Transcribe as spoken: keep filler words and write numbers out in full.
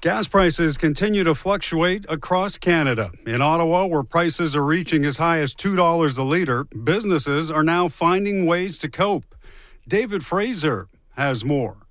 Gas prices continue to fluctuate across Canada. In Ottawa, where prices are reaching as high as two dollars a litre, businesses are now finding ways to cope. David Fraser has more.